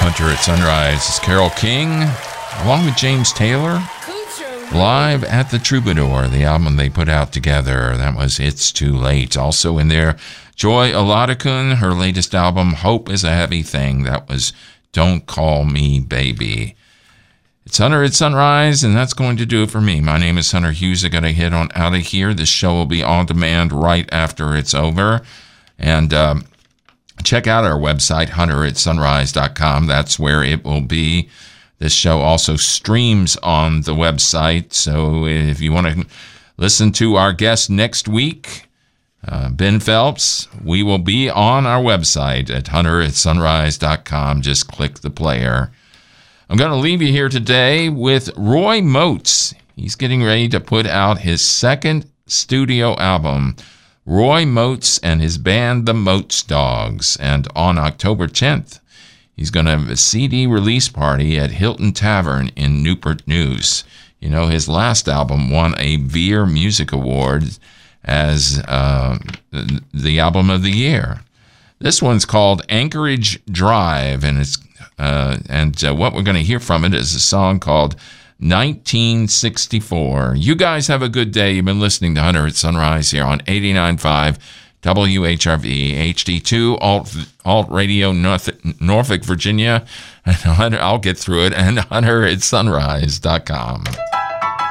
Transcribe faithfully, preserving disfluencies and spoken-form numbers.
Hunter at Sunrise is Carole King, along with James Taylor, live at the Troubadour, the album they put out together. That was It's Too Late. Also in there, Joy Oladokun, her latest album, Hope is a Heavy Thing. That was Don't Call Me Baby. It's Hunter at Sunrise, and that's going to do it for me. My name is Hunter Hughes. I got to head on out of here. This show will be on demand right after it's over. And um, check out our website, hunter at sunrise dot com. That's where it will be. This show also streams on the website. So if you want to listen to our guest next week, uh, Ben Phelps, we will be on our website at hunter at sunrise dot com. Just click the player. I'm going to leave you here today with Roy Moats. He's getting ready to put out his second studio album, Roy Moats and his band, the Moats Dogs. And on October tenth, he's going to have a C D release party at Hilton Tavern in Newport News. You know, his last album won a Veer Music Award as uh, the album of the year. This one's called Anchorage Drive, and it's uh, and uh, what we're going to hear from it is a song called nineteen sixty-four. You guys have a good day. You've been listening to Hunter at Sunrise here on eighty-nine point five W H R V H D two Alt, Alt Radio North, Norfolk, Virginia. And Hunter, I'll get through it. And hunter at sunrise dot com.